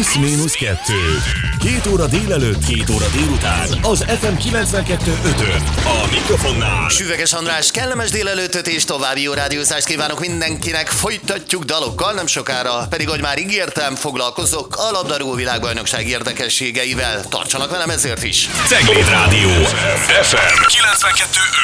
Plusz-minusz 2. 2 óra délelőtt, 2 óra délután. Az FM 92.5-ön. A mikrofonnál Süveges András, kellemes délelőttöt és további jó rádiózást kívánok mindenkinek. Folytatjuk dalokkal, nem sokára pedig, ahogy már ígértem, foglalkozok a labdarúgó világbajnokság érdekességeivel. Tartsanak velem ezért is. Cegléd Rádió FM 92.5.